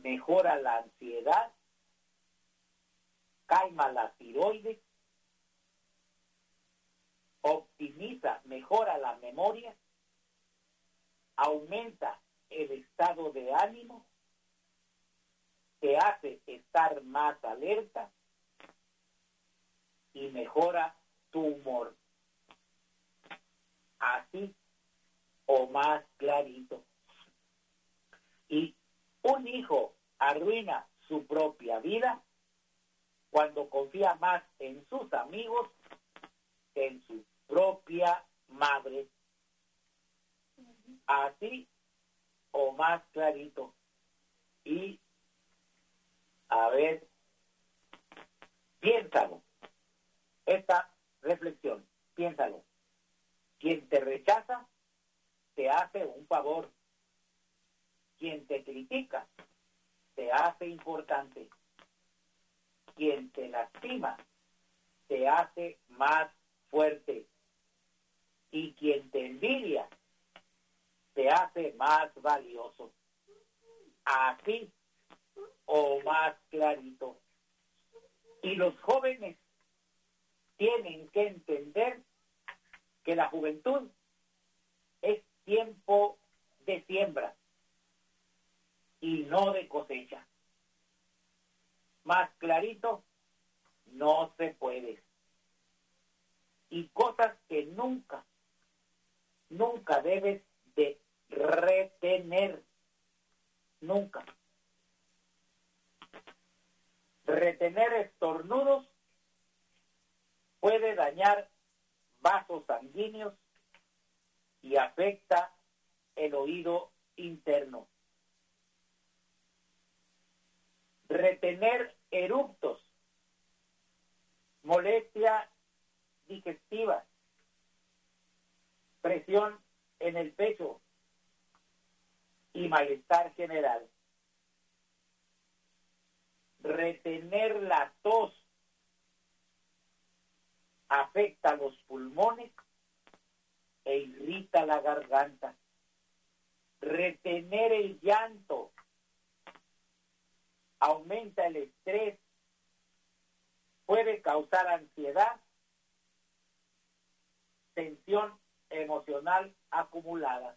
mejora la ansiedad, calma la tiroides, optimiza, mejora la memoria, aumenta el estado de ánimo, te hace estar más alerta y mejora tu humor. Así o más clarito. Y un hijo arruina su propia vida cuando confía más en sus amigos que en su propia madre. Así o más clarito. Y a ver, piénsalo. Esta reflexión, piénsalo. Quien te rechaza, te hace un favor. Quien te critica, te hace importante. Quien te lastima, te hace más fuerte. Y quien te envidia, te hace más valioso. Así o más clarito. Y los jóvenes tienen que entender que la juventud es tiempo de siembra y no de cosecha. Más clarito no se puede. Y cosas que nunca debes de retener. Nunca. Retener estornudos puede dañar vasos sanguíneos y afecta el oído interno. Retener eructos, molestia digestiva, presión en el pecho y malestar general. Retener la tos afecta los pulmones e irrita la garganta. Retener el llanto aumenta el estrés, puede causar ansiedad, tensión emocional acumulada.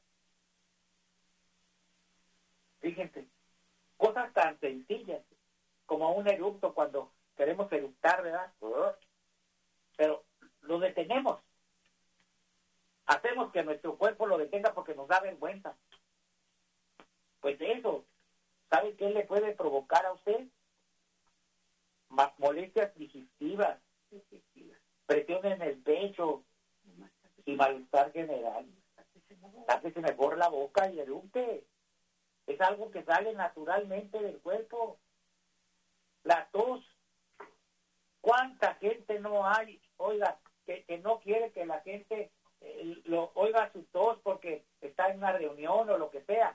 Fíjense, cosas tan sencillas como un eructo cuando queremos eructar, ¿verdad? Pero lo detenemos. Hacemos que nuestro cuerpo lo detenga porque nos da vergüenza. Pues eso, ¿sabe qué le puede provocar a usted? Molestias digestivas, presión en el pecho y malestar general. Tápese mejor la boca y eructe. Es algo que sale naturalmente del cuerpo. La tos. ¿Cuánta gente no hay, oiga, que no quiere que la gente lo oiga su tos porque está en una reunión o lo que sea?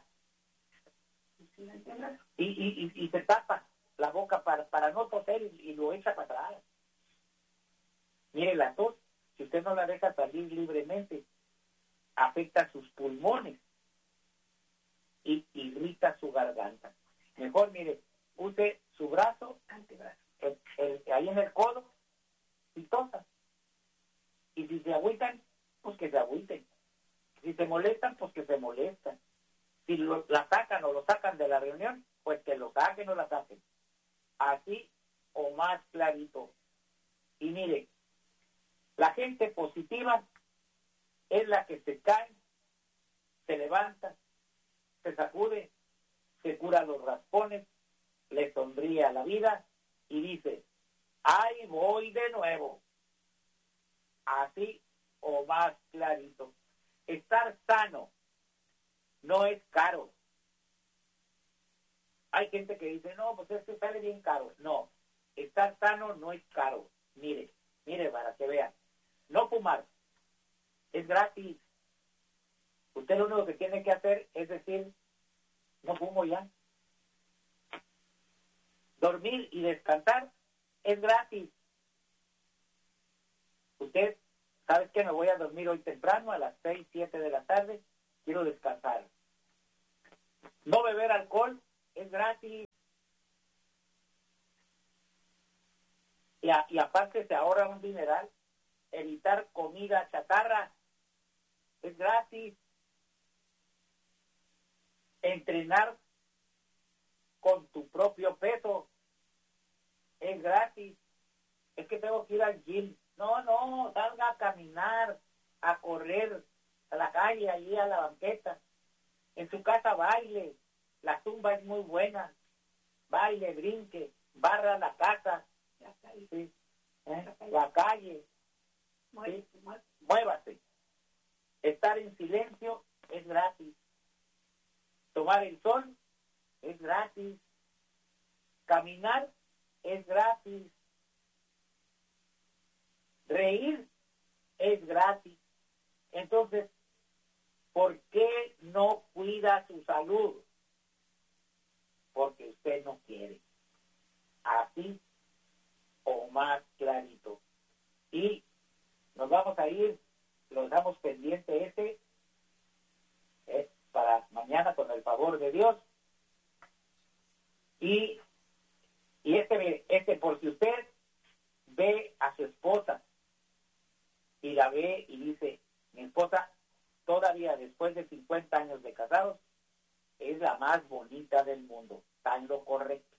Y se tapa la boca para no toser y lo echa para atrás. Mire, la tos, si usted no la deja salir libremente, afecta sus pulmones y irrita su garganta. Mejor, mire, use su brazo, antebrazo, ahí en el codo, y tosa. Y si se agüitan, pues que se agüiten. Si se molestan, pues que se molestan. Si la sacan o lo sacan de la reunión, pues que lo saquen o la saquen. Así o más clarito. Y mire, la gente positiva es la que se cae, se levanta, se sacude, se cura los raspones, le sonríe a la vida y dice, ¡ahí voy de nuevo! Así o más clarito. Estar sano no es caro. Hay gente que dice, no, pues es que sale bien caro. No, estar sano no es caro. Mire para que vean. No fumar es gratis. Usted lo único que tiene que hacer es decir, no fumo ya. Dormir y descansar es gratis. Usted, ¿sabes qué? Me voy a dormir hoy temprano, a las 6, 7 de la tarde. Quiero descansar. No beber alcohol es gratis. y aparte se ahorra un dineral. Evitar comida chatarra es gratis. Entrenar con tu propio peso es gratis. Es que tengo que ir al gym. No, salga a caminar, a correr a la calle, allí a la banqueta. En su casa baile, la zumba es muy buena. Baile, brinque, barra la casa, ¿sí? La calle, ¿sí? Muévase. Estar en silencio es gratis. Tomar el sol es gratis. Caminar es gratis. Reír es gratis. Entonces, ¿por qué no cuida su salud? Porque usted no quiere. Así o más clarito. Y nos vamos a ir, lo damos pendiente es para mañana con el favor de Dios. Y por si usted ve a su esposa y la ve y dice, mi esposa todavía después de 50 años de casados es la más bonita del mundo. Está en lo correcto.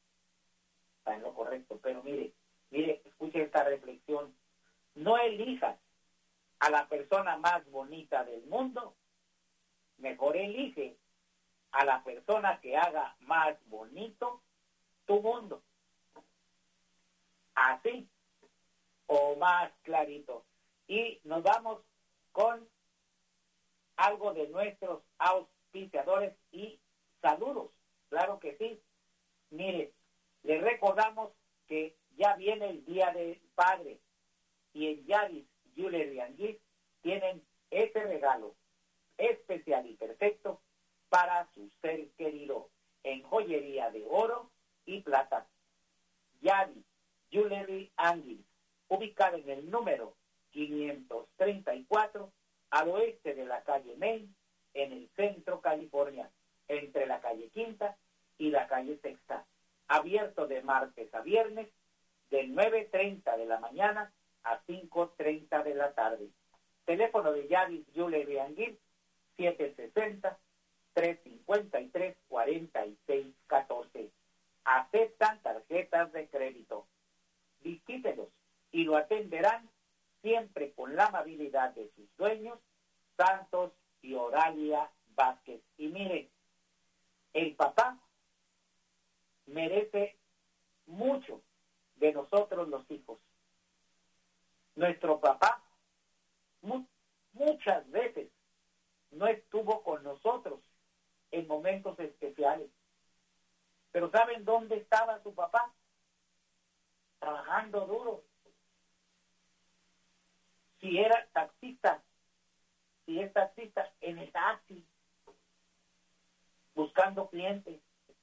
Pero mire, escuche esta reflexión. No elijas a la persona más bonita del mundo, mejor elige a la persona que haga más bonito tu mundo. Así o más clarito. Y nos vamos con algo de nuestros auspiciadores y saludos. Claro que sí. Mire, les recordamos que ya viene el Día del Padre y en Yadis Jewelry and Gift tienen ese regalo especial y perfecto para su ser querido en joyería de oro y plata. Yadis Jewelry and Gift, ubicado en el número 534 al oeste de la calle Main, en el centro California, entre la calle Quinta y la calle Sexta. Abierto de martes a viernes, de 9:30 de la mañana a 5:30 de la tarde. Teléfono de Yadis Jewelry and Gift, 760-353-4614. Aceptan tarjetas de crédito. Visítelos y lo atenderán siempre con la amabilidad de sus dueños, Santos y Oralia Vázquez. Y mire, el papá merece mucho de nosotros los hijos. Nuestro papá muchas veces no estuvo con nosotros en momentos especiales. Pero ¿saben dónde estaba su papá? Trabajando duro. Si es taxista, en el taxi, buscando clientes.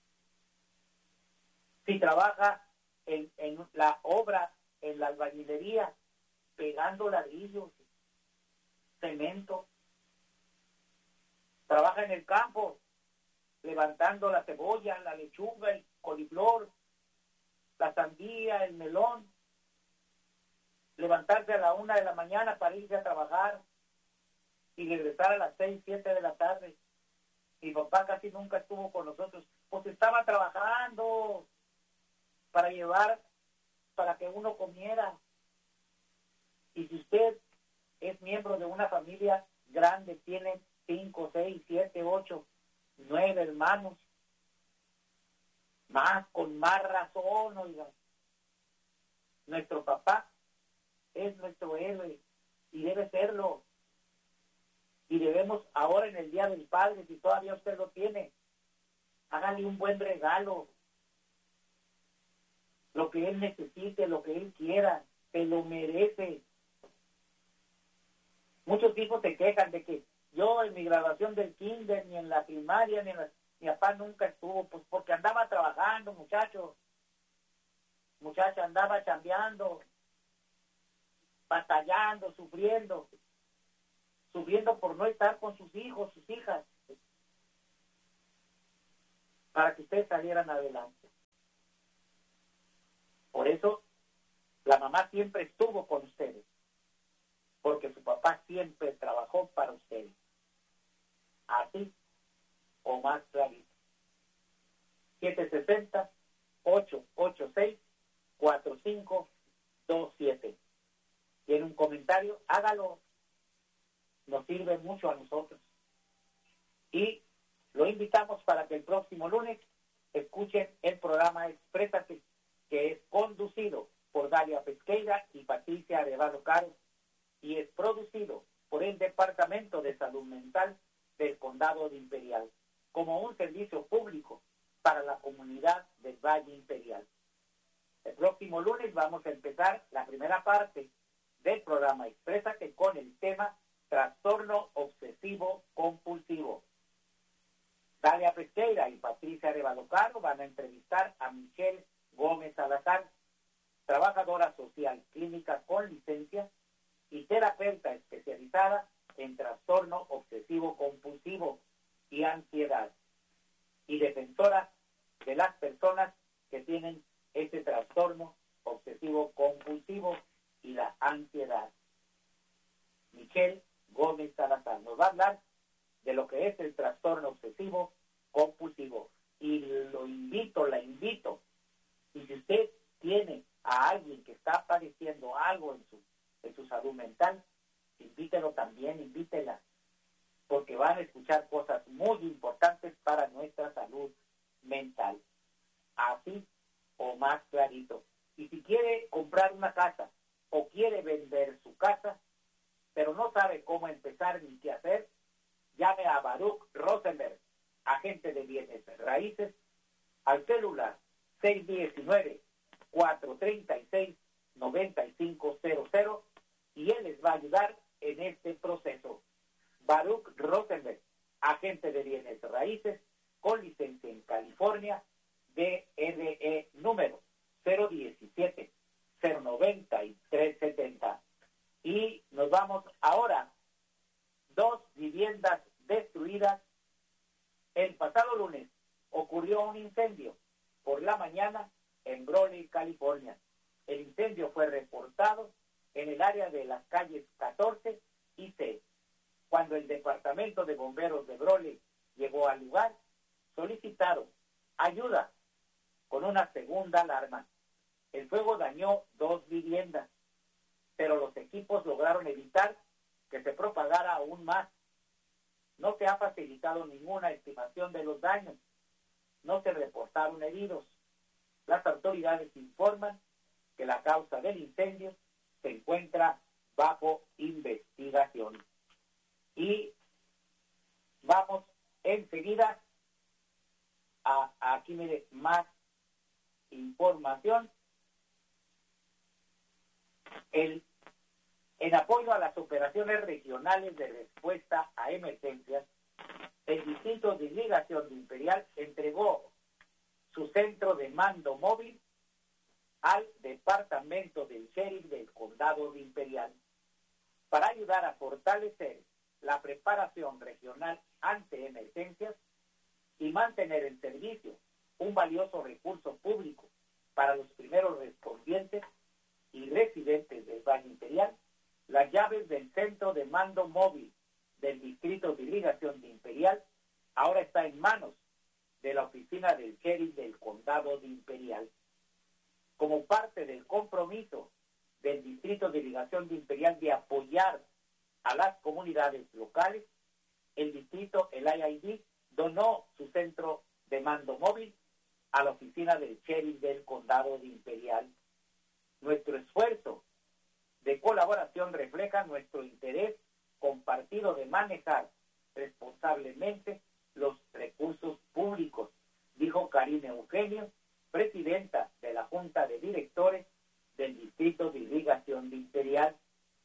Si trabaja en la obra, en la albañilería, pegando ladrillos, cemento. Trabaja en el campo, levantando la cebolla, la lechuga, el coliflor, la sandía, el melón. Levantarse a la 1 de la mañana para irse a trabajar y regresar a las 6, 7 de la tarde. Mi papá casi nunca estuvo con nosotros, pues estaba trabajando para llevar, para que uno comiera. Y si usted es miembro de una familia grande, tiene 5, 6, 7, 8, 9 hermanos, con más razón, oiga. Nuestro papá es nuestro héroe y debe serlo. Y debemos ahora en el Día del Padre, si todavía usted lo tiene, hágale un buen regalo. Lo que él necesite, lo que él quiera, se lo merece. Muchos hijos se quejan de que yo en mi graduación del kinder, ni en la primaria, mi papá nunca estuvo, pues porque andaba trabajando, muchacha andaba chambeando, batallando, sufriendo por no estar con sus hijos, sus hijas, para que ustedes salieran adelante. Por eso La mamá siempre estuvo con ustedes, porque su papá siempre trabajó para ustedes. Así o más clarito. 760-886-4527. ¿Tiene un comentario? Hágalo. Nos sirve mucho a nosotros. Y lo invitamos para que el próximo lunes escuchen el programa Exprésate, que es conducido por Dalia Pesqueira y Patricia Arevalo Caro, y es producido por el Departamento de Salud Mental del Condado de Imperial, como un servicio público para la comunidad del Valle Imperial. El próximo lunes vamos a empezar la primera parte del programa Exprésate con el tema Trastorno Obsesivo Compulsivo. Dalia Pesqueira y Patricia Arevalo Caro van a entrevistar a Michelle Gómez Salazar, trabajadora social clínica con licencia y terapeuta especializada en trastorno obsesivo compulsivo y ansiedad, y defensora de las personas que tienen ese trastorno obsesivo compulsivo y la ansiedad. Michelle Gómez Salazar nos va a hablar de lo que es el trastorno obsesivo compulsivo, y la invito, y si usted tiene a alguien que está padeciendo algo en su salud mental, invítelo también, invítela, porque van a escuchar cosas muy importantes para nuestra salud mental. Así o más clarito. Y si quiere comprar una casa o quiere vender su casa, pero no sabe cómo empezar ni qué hacer, llame a Baruch Rosenberg, agente de bienes raíces, al celular 619-436-9500, y él les va a ayudar en este proceso. Baruch Rosenberg, agente de bienes raíces, con licencia en California, DRE número 017-09370. Y nos vamos ahora. 2 viviendas destruidas. El pasado lunes ocurrió un incendio por la mañana en Brawley, California. El incendio fue reportado en el área de las calles 14 y C. Cuando el departamento de bomberos de Brawley llegó al lugar, solicitaron ayuda con una segunda alarma. El fuego dañó 2 viviendas, pero los equipos lograron evitar que se propagara aún más. No se ha facilitado ninguna estimación de los daños. No se reportaron heridos. Las autoridades informan que la causa del incendio se encuentra bajo investigación. Y vamos enseguida aquí mire más información. En apoyo a las operaciones regionales de respuesta a emergencias, el Distrito de Irrigación de Imperial entregó su centro de mando móvil al Departamento del Sheriff del Condado de Imperial para ayudar a fortalecer la preparación regional ante emergencias y mantener en servicio un valioso recurso público para los primeros respondientes y residentes del Valle Imperial. Las llaves del centro de mando móvil del Distrito de Irrigación de Imperial ahora está en manos de la oficina del sheriff del Condado de Imperial. Como parte del compromiso del Distrito de Irrigación de Imperial de apoyar a las comunidades locales, el distrito, el IID, donó su centro de mando móvil a la oficina del sheriff del Condado de Imperial. Nuestro esfuerzo de colaboración refleja nuestro interés compartido de manejar responsablemente los recursos públicos, dijo Karine Eugenio, presidenta de la Junta de Directores del Distrito de Irrigación de Imperial.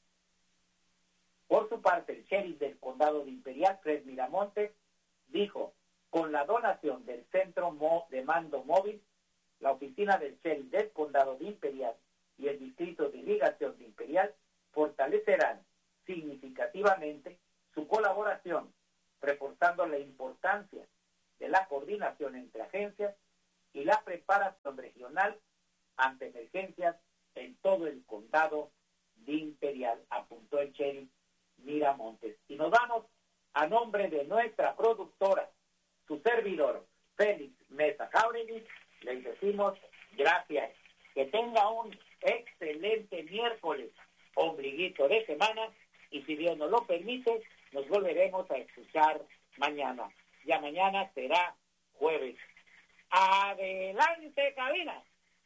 Por su parte, el sheriff del Condado de Imperial, Fred Miramontes, dijo: con la donación del centro de mando móvil, la oficina del sheriff del Condado de Imperial y el Distrito de Irrigación de Imperial fortalecerán significativamente su colaboración, reforzando la importancia de la coordinación entre agencias y la preparación regional ante emergencias en todo el condado de Imperial, apuntó el sheriff Miramontes. Y nos vamos a nombre de nuestra productora, su servidor, Félix Mesa Jauregui, les decimos gracias. Que tenga un excelente miércoles, ombliguito de semana, y si Dios nos lo permite, nos volveremos a escuchar mañana. Ya mañana será jueves. ¡Adelante, cabina!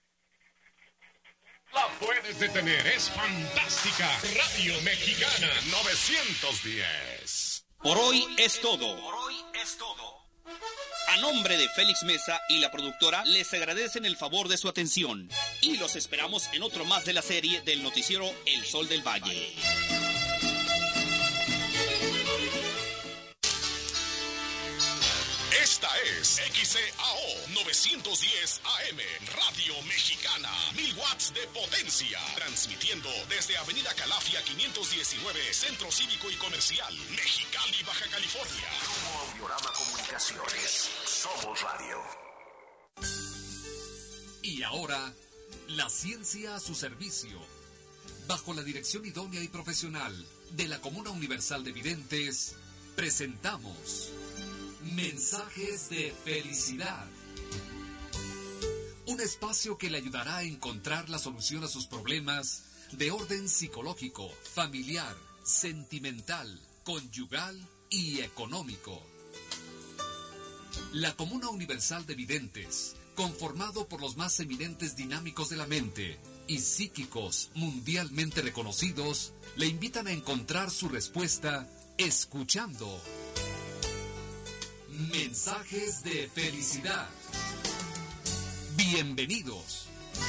La puedes detener, es fantástica. Radio Mexicana 910. Por hoy es todo. A nombre de Félix Mesa y la productora, les agradecen el favor de su atención. Y los esperamos en otro más de la serie del noticiero El Sol del Valle. Esta es XCAO 910 AM, Radio Mexicana, 1000 watts de potencia, transmitiendo desde Avenida Calafia 519, Centro Cívico y Comercial, Mexicali, Baja California. Grupo Audiorama Comunicaciones, somos radio. Y ahora, la ciencia a su servicio. Bajo la dirección idónea y profesional de la Comuna Universal de Videntes, presentamos Mensajes de Felicidad. Un espacio que le ayudará a encontrar la solución a sus problemas de orden psicológico, familiar, sentimental, conyugal y económico. La Comuna Universal de Videntes, conformado por los más eminentes dinámicos de la mente y psíquicos mundialmente reconocidos, le invitan a encontrar su respuesta escuchando Mensajes de Felicidad. Bienvenidos.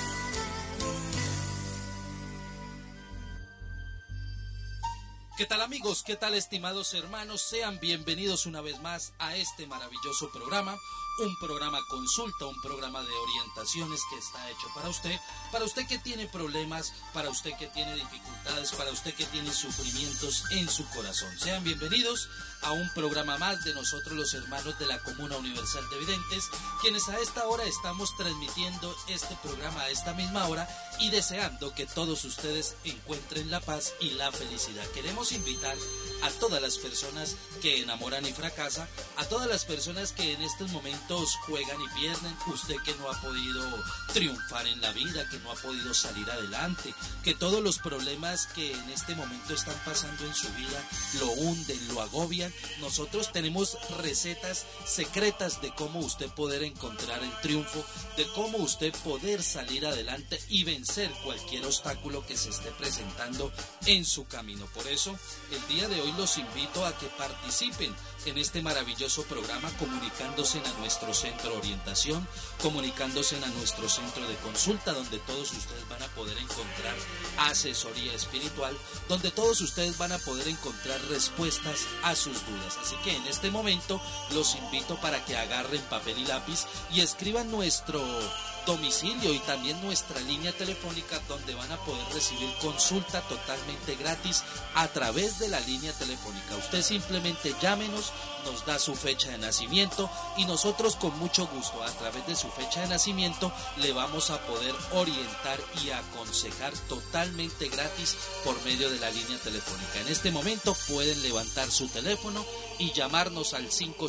¿Qué tal, amigos? ¿Qué tal, estimados hermanos? Sean bienvenidos una vez más a este maravilloso programa, un programa consulta, un programa de orientaciones que está hecho para usted que tiene problemas, para usted que tiene dificultades, para usted que tiene sufrimientos en su corazón. Sean bienvenidos a un programa más de nosotros, los hermanos de la Comuna Universal de Videntes, quienes a esta hora estamos transmitiendo este programa a esta misma hora y deseando que todos ustedes encuentren la paz y la felicidad. Queremos invitar a todas las personas que enamoran y fracasan, a todas las personas que en estos momentos juegan y pierden, usted que no ha podido triunfar en la vida, que no ha podido salir adelante, que todos los problemas que en este momento están pasando en su vida lo hunden, lo agobian. Nosotros tenemos recetas secretas de cómo usted poder encontrar el triunfo, de cómo usted poder salir adelante y vencer cualquier obstáculo que se esté presentando en su camino. Por eso, el día de hoy los invito a que participen en este maravilloso programa, comunicándose a nuestro centro de orientación, comunicándose a nuestro centro de consulta, donde todos ustedes van a poder encontrar asesoría espiritual, donde todos ustedes van a poder encontrar respuestas a sus dudas. Así que en este momento los invito para que agarren papel y lápiz y escriban nuestro domicilio y también nuestra línea telefónica, donde van a poder recibir consulta totalmente gratis a través de la línea telefónica. Usted simplemente llámenos, nos da su fecha de nacimiento y nosotros con mucho gusto a través de su fecha de nacimiento le vamos a poder orientar y aconsejar totalmente gratis por medio de la línea telefónica. En este momento pueden levantar su teléfono y llamarnos al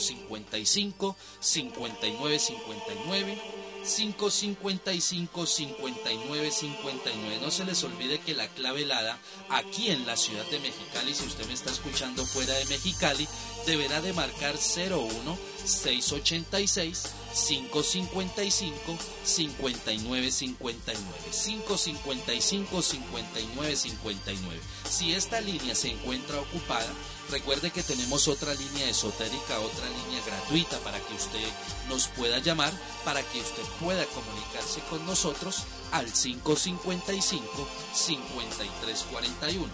555-5959 555-5959. No se les olvide que la clave helada aquí en la ciudad de Mexicali, si usted me está escuchando fuera de Mexicali, deberá de marcar 01-686-555-5959. 555-5959. Si esta línea se encuentra ocupada, recuerde que tenemos otra línea esotérica, otra línea gratuita para que usted nos pueda llamar, para que usted pueda comunicarse con nosotros al 555-5341.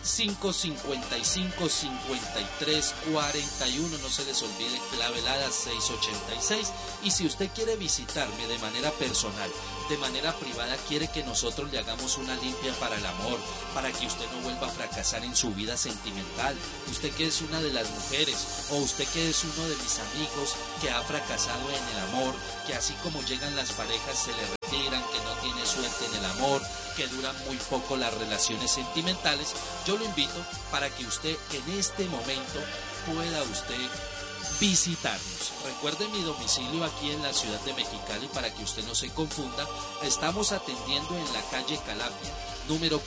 555-5341. No se les olvide, clave helada 686. Y si usted quiere visitarme de manera personal, de manera privada, quiere que nosotros le hagamos una limpia para el amor, para que usted no vuelva a fracasar en su vida sentimental, usted que es una de las mujeres o usted que es uno de mis amigos que ha fracasado en el amor, que así como llegan las parejas se le tiran, que no tiene suerte en el amor, que duran muy poco las relaciones sentimentales, yo lo invito para que usted en este momento pueda usted visitarnos. Recuerde mi domicilio aquí en la ciudad de Mexicali para que usted no se confunda. Estamos atendiendo en la calle Calafia, número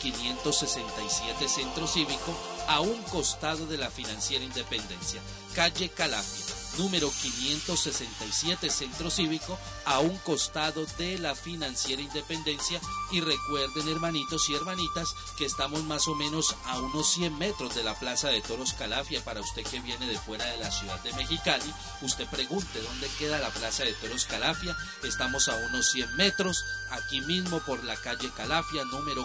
567, Centro Cívico, a un costado de la Financiera Independencia. Calle Calafia, número 567, Centro Cívico, a un costado de la Financiera Independencia. Y recuerden, hermanitos y hermanitas, que estamos más o menos a unos 100 metros de la Plaza de Toros Calafia. Para usted que viene de fuera de la ciudad de Mexicali, usted pregunte dónde queda la Plaza de Toros Calafia. Estamos a unos 100 metros, aquí mismo por la calle Calafia, número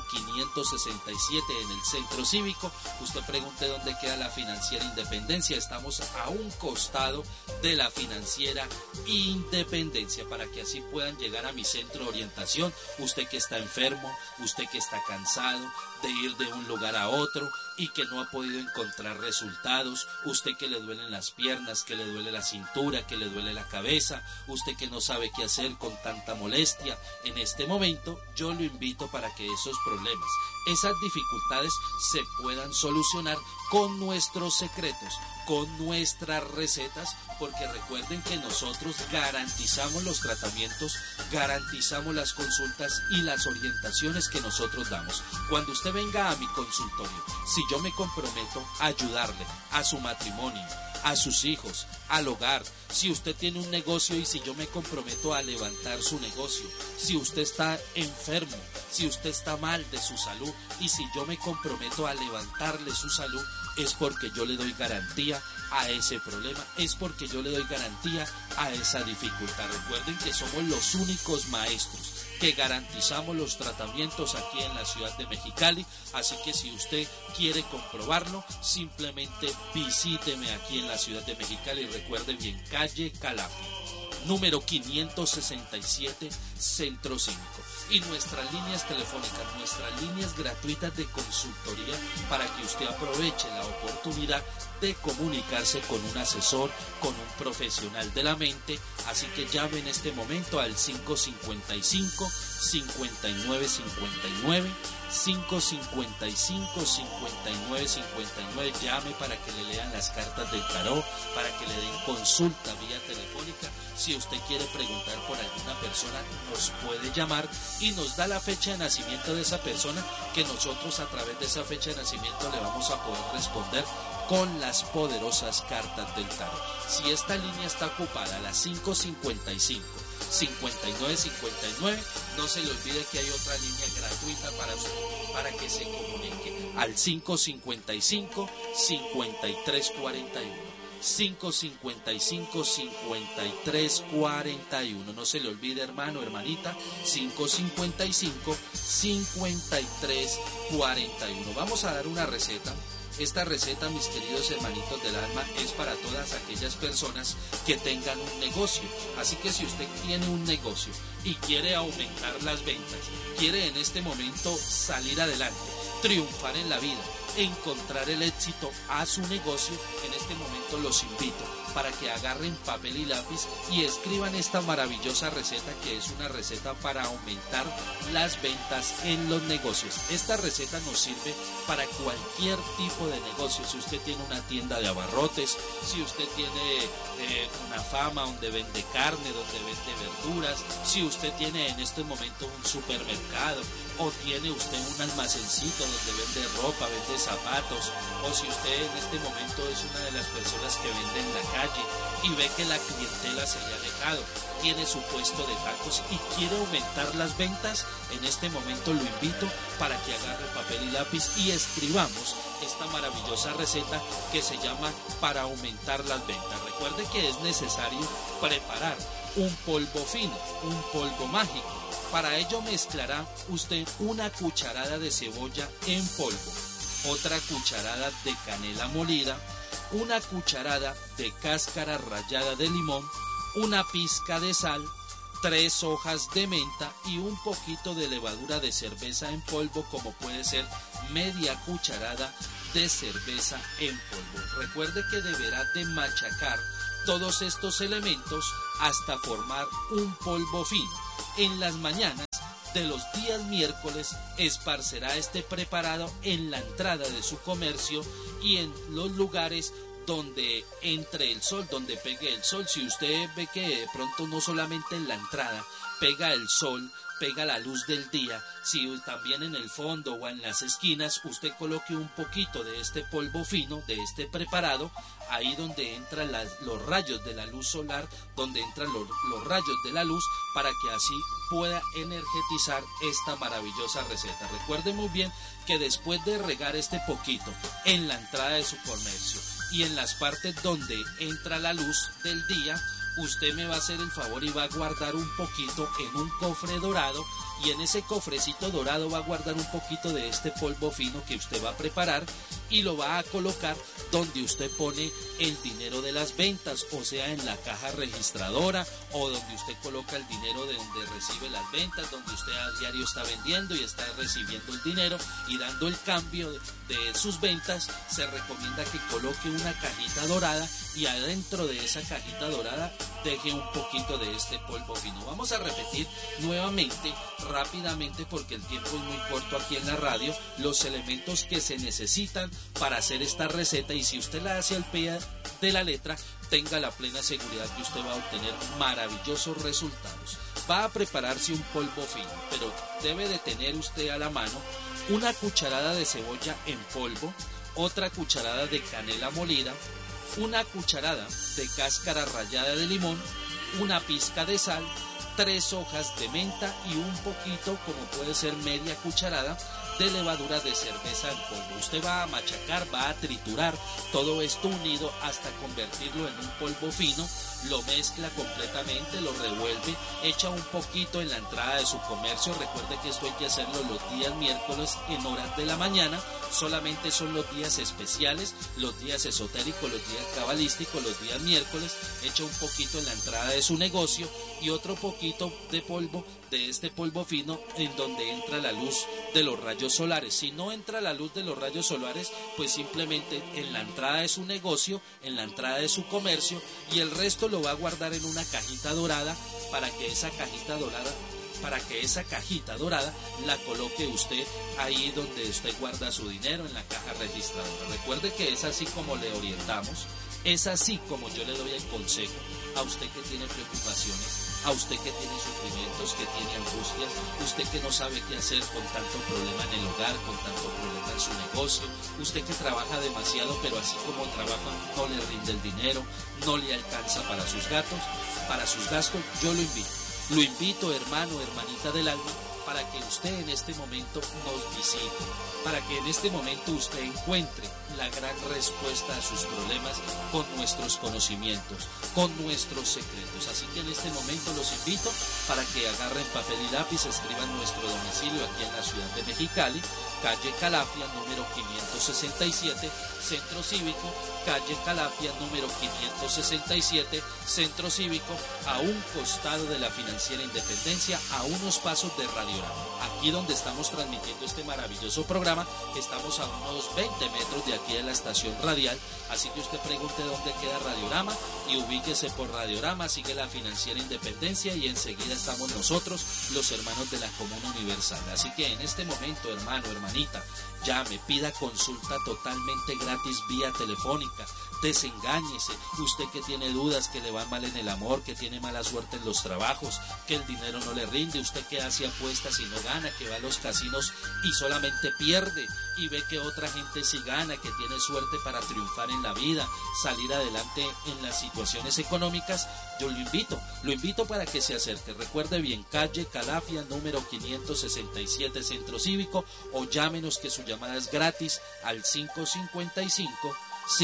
567 en el Centro Cívico. Usted pregunte dónde queda la Financiera Independencia. Estamos a un costado de la Financiera Independencia, para que así puedan llegar a mi centro de orientación. Usted que está enfermo, usted que está cansado de ir de un lugar a otro y que no ha podido encontrar resultados, usted que le duelen las piernas, que le duele la cintura, que le duele la cabeza, usted que no sabe qué hacer con tanta molestia, en este momento yo lo invito para que esos problemas, esas dificultades se puedan solucionar con nuestros secretos, con nuestras recetas, porque recuerden que nosotros garantizamos los tratamientos, garantizamos las consultas y las orientaciones que nosotros damos. Cuando usted venga a mi consultorio, si yo me comprometo a ayudarle a su matrimonio, a sus hijos, al hogar, si usted tiene un negocio y si yo me comprometo a levantar su negocio, si usted está enfermo, si usted está mal de su salud y si yo me comprometo a levantarle su salud, es porque yo le doy garantía a ese problema, es porque yo le doy garantía a esa dificultad. Recuerden que somos los únicos maestros que garantizamos los tratamientos aquí en la ciudad de Mexicali, así que si usted quiere comprobarlo, simplemente visíteme aquí en la ciudad de Mexicali y recuerde bien, calle Calafia, número 567, Centro Cívico. Y nuestras líneas telefónicas, nuestras líneas gratuitas de consultoría para que usted aproveche la oportunidad de comunicarse con un asesor, con un profesional de la mente. Así que llame en este momento al 555-5959, 555-5959, llame para que le lean las cartas del tarot, para que le den consulta vía telefónica. Si usted quiere preguntar por alguna persona, nos puede llamar y nos da la fecha de nacimiento de esa persona, que nosotros a través de esa fecha de nacimiento le vamos a poder responder con las poderosas cartas del tarot. Si esta línea está ocupada a las 555-5959, no se le olvide que hay otra línea gratuita para usted, para que se comunique al 555-5341. 555-5341. No se le olvide, hermano, hermanita, 555-5341. Vamos a dar una receta. Esta receta, mis queridos hermanitos del alma, es para todas aquellas personas que tengan un negocio. Así que si usted tiene un negocio y quiere aumentar las ventas, quiere en este momento salir adelante, triunfar en la vida, encontrar el éxito a su negocio, en este momento los invito para que agarren papel y lápiz y escriban esta maravillosa receta, que es una receta para aumentar las ventas en los negocios. Esta receta nos sirve para cualquier tipo de negocio. Si usted tiene una tienda de abarrotes, si usted tiene una fama donde vende carne, donde vende verduras, si usted tiene en este momento un supermercado, o tiene usted un almacencito donde vende ropa, vende zapatos, o si usted en este momento es una de las personas que vende en la calle y ve que la clientela se le ha alejado, tiene su puesto de tacos y quiere aumentar las ventas, en este momento lo invito para que agarre papel y lápiz y escribamos esta maravillosa receta que se llama para aumentar las ventas. Recuerde que es necesario preparar un polvo fino, un polvo mágico. Para ello mezclará usted una cucharada de cebolla en polvo, otra cucharada de canela molida, una cucharada de cáscara rallada de limón, una pizca de sal, 3 hojas de menta y un poquito de levadura de cerveza en polvo, como puede ser media cucharada de cerveza en polvo. Recuerde que deberá de machacar todos estos elementos hasta formar un polvo fino. En las mañanas de los días miércoles esparcerá este preparado en la entrada de su comercio y en los lugares donde entre el sol, donde pegue el sol. Si usted ve que de pronto no solamente en la entrada pega el sol, pega la luz del día, si también en el fondo o en las esquinas usted coloque un poquito de este polvo fino, de este preparado, ahí donde entran los rayos de la luz solar, donde entran los rayos de la luz, para que así pueda energetizar esta maravillosa receta. Recuerde muy bien que después de regar este poquito en la entrada de su comercio y en las partes donde entra la luz del día, usted me va a hacer el favor y va a guardar un poquito en un cofre dorado, y en ese cofrecito dorado va a guardar un poquito de este polvo fino que usted va a preparar y lo va a colocar donde usted pone el dinero de las ventas, o sea, en la caja registradora, o donde usted coloca el dinero de donde recibe las ventas, donde usted a diario está vendiendo y está recibiendo el dinero y dando el cambio de sus ventas. Se recomienda que coloque una cajita dorada y adentro de esa cajita dorada deje un poquito de este polvo fino. Vamos a repetir nuevamente, rápidamente, porque el tiempo es muy corto aquí en la radio, los elementos que se necesitan para hacer esta receta, y si usted la hace al pie de la letra, tenga la plena seguridad que usted va a obtener maravillosos resultados. Va a prepararse un polvo fino, pero debe de tener usted a la mano una cucharada de cebolla en polvo, otra cucharada de canela molida, una cucharada de cáscara rallada de limón, una pizca de sal, 3 hojas de menta y un poquito, como puede ser media cucharada, de levadura de cerveza en polvo. Usted va a machacar, va a triturar todo esto unido hasta convertirlo en un polvo fino, lo mezcla completamente, lo revuelve, echa un poquito en la entrada de su comercio. Recuerde que esto hay que hacerlo los días miércoles en horas de la mañana, solamente son los días especiales, los días esotéricos, los días cabalísticos, los días miércoles. Echa un poquito en la entrada de su negocio y otro poquito de polvo, de este polvo fino, en donde entra la luz de los rayos solares. Si no entra la luz de los rayos solares, pues simplemente en la entrada de su negocio, en la entrada de su comercio, y el resto lo va a guardar en una cajita dorada, para que esa cajita dorada la coloque usted ahí donde usted guarda su dinero, en la caja registradora. Recuerde que es así como le orientamos, es así como yo le doy el consejo a usted que tiene preocupaciones, a usted que tiene sufrimientos, que tiene angustias, usted que no sabe qué hacer con tanto problema en el hogar, con tanto problema en su negocio, usted que trabaja demasiado, pero así como trabaja no le rinde el dinero, no le alcanza para sus gastos. Yo lo invito, hermano, hermanita del alma, para que usted en este momento nos visite, para que en este momento usted encuentre la gran respuesta a sus problemas con nuestros conocimientos, con nuestros secretos. Así que en este momento los invito para que agarren papel y lápiz, escriban nuestro domicilio aquí en la ciudad de Mexicali, calle Calafia, número 567, Centro Cívico, calle Calafia, número 567, Centro Cívico, a un costado de la Financiera Independencia, a unos pasos de Radiorama. Aquí donde estamos transmitiendo este maravilloso programa, estamos a unos 20 metros de aquí de la estación radial, así que usted pregunte dónde queda Radiorama y ubíquese por Radiorama, sigue la Financiera Independencia y enseguida estamos nosotros, los hermanos de la Comuna Universal. Así que en este momento, hermano, hermanita, llame, pida consulta totalmente gratis vía telefónica. Desengáñese, usted que tiene dudas, que le va mal en el amor, que tiene mala suerte en los trabajos, que el dinero no le rinde, usted que hace apuestas y no gana, que va a los casinos y solamente pierde, y ve que otra gente sí gana, que tiene suerte para triunfar en la vida, salir adelante en las situaciones económicas. Yo lo invito para que se acerque. Recuerde bien, calle Calafia, número 567, Centro Cívico, o llámenos, que su llamada es gratis al 555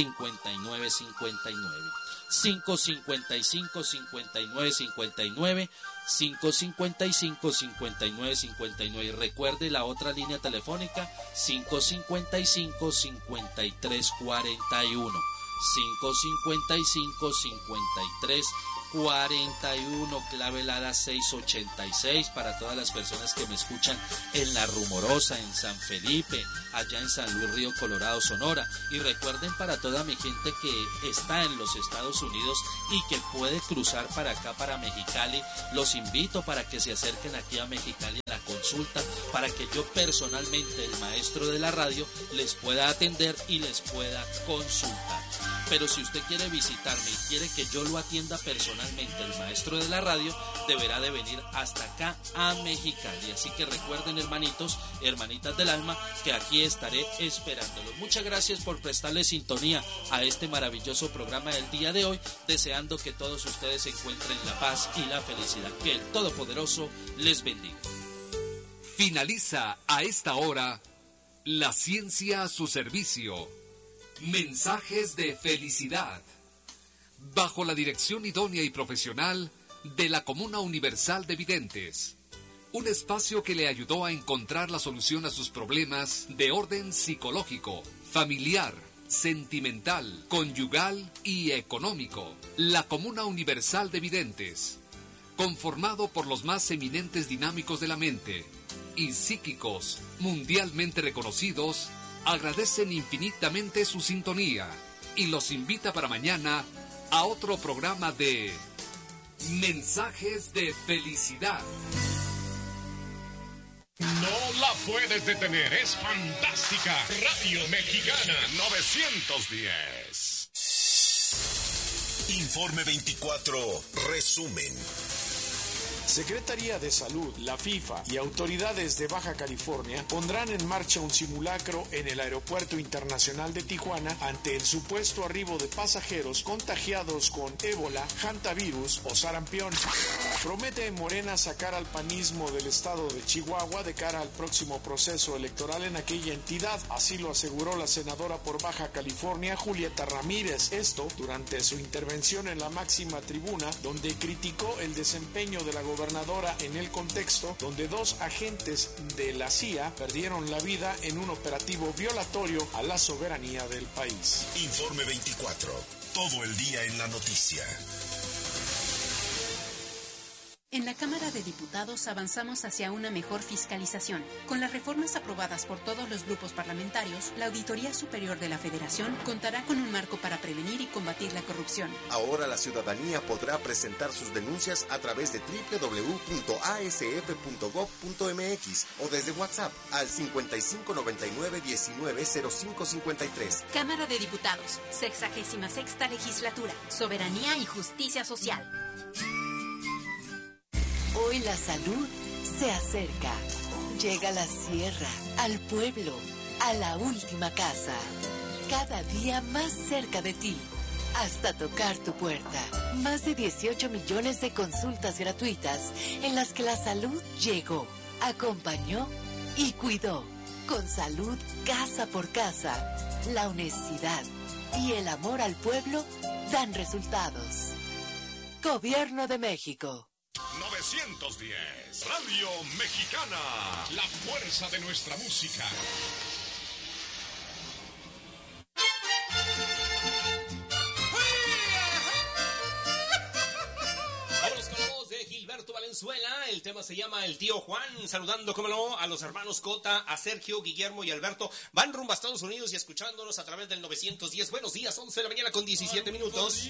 5959, 555 5959, 555 5959. Recuerde la otra línea telefónica, 555 5341, 555 5341. 41, clave helada 686, para todas las personas que me escuchan en La Rumorosa, en San Felipe, allá en San Luis Río Colorado, Sonora. Y recuerden, para toda mi gente que está en los Estados Unidos y que puede cruzar para acá, para Mexicali, los invito para que se acerquen aquí a Mexicali a la consulta, para que yo personalmente, el maestro de la radio, les pueda atender y les pueda consultar. Pero si usted quiere visitarme y quiere que yo lo atienda personalmente, el maestro de la radio, deberá de venir hasta acá a Mexicali. Así que recuerden, hermanitos, hermanitas del alma, que aquí estaré esperándolos. Muchas gracias por prestarle sintonía a este maravilloso programa del día de hoy, deseando que todos ustedes encuentren la paz y la felicidad. Que el Todopoderoso les bendiga. Finaliza a esta hora La Ciencia a su servicio. Mensajes de felicidad. Bajo la dirección idónea y profesional de la Comuna Universal de Videntes. Un espacio que le ayudó a encontrar la solución a sus problemas de orden psicológico, familiar, sentimental, conyugal y económico. La Comuna Universal de Videntes. Conformado por los más eminentes dinámicos de la mente y psíquicos mundialmente reconocidos, agradecen infinitamente su sintonía y los invita para mañana a otro programa de Mensajes de Felicidad. No la puedes detener, es fantástica. Radio Mexicana 910. Informe 24, resumen. Secretaría de Salud, la FIFA y autoridades de Baja California pondrán en marcha un simulacro en el Aeropuerto Internacional de Tijuana ante el supuesto arribo de pasajeros contagiados con ébola, hantavirus o sarampión. Promete Morena sacar al panismo del estado de Chihuahua de cara al próximo proceso electoral en aquella entidad. Así lo aseguró la senadora por Baja California, Julieta Ramírez. Esto durante su intervención en la máxima tribuna, donde criticó el desempeño de la gobernadora en el contexto donde 2 agentes de la CIA perdieron la vida en un operativo violatorio a la soberanía del país. Informe 24, todo el día en la noticia. En la Cámara de Diputados avanzamos hacia una mejor fiscalización. Con las reformas aprobadas por todos los grupos parlamentarios, la Auditoría Superior de la Federación contará con un marco para prevenir y combatir la corrupción. Ahora la ciudadanía podrá presentar sus denuncias a través de www.asf.gov.mx o desde WhatsApp al 5599-190553. Cámara de Diputados, 66ª Legislatura, Soberanía y Justicia Social. Hoy la salud se acerca. Llega a la sierra, al pueblo, a la última casa. Cada día más cerca de ti, hasta tocar tu puerta. Más de 18 millones de consultas gratuitas en las que la salud llegó, acompañó y cuidó. Con salud casa por casa, la honestidad y el amor al pueblo dan resultados. Gobierno de México. 910, Radio Mexicana, la fuerza de nuestra música. Vámonos con la voz de Gilberto Valenzuela. El tema se llama El Tío Juan. Saludando, cómo no, a los hermanos Cota, a Sergio, Guillermo y Alberto. Van rumbo a Estados Unidos y escuchándonos a través del 910. Buenos días, 11 de la mañana con 17 minutos.